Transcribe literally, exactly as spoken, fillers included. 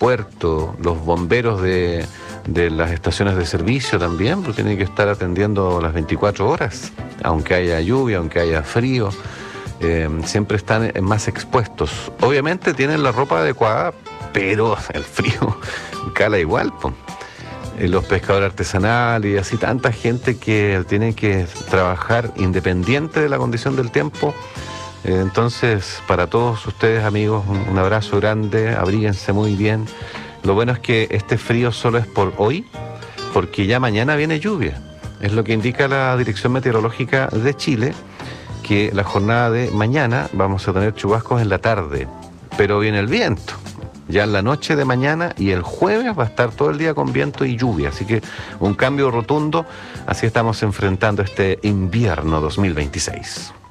aeropuerto, los bomberos de, de las estaciones de servicio también, porque tienen que estar atendiendo las veinticuatro horas, aunque haya lluvia, aunque haya frío, eh, siempre están más expuestos. Obviamente tienen la ropa adecuada, pero el frío cala igual, pues. Los pescadores artesanales y así tanta gente que tiene que trabajar independiente de la condición del tiempo. Entonces, para todos ustedes, amigos, un abrazo grande, abríguense muy bien. Lo bueno es que este frío solo es por hoy, porque ya mañana viene lluvia. Es lo que indica la Dirección Meteorológica de Chile, que la jornada de mañana vamos a tener chubascos en la tarde, pero viene el viento. Ya en la noche de mañana y el jueves va a estar todo el día con viento y lluvia, así que un cambio rotundo. Así estamos enfrentando este invierno dos mil veintiséis.